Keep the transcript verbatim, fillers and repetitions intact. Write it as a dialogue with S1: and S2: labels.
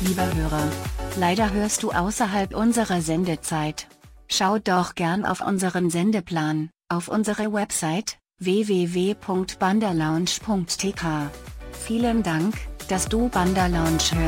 S1: Lieber Hörer, leider hörst du außerhalb unserer Sendezeit. Schau doch gern auf unseren Sendeplan, auf unsere Website, w w w punkt bandalounge punkt t k. Vielen Dank, dass du Banderlounge hörst.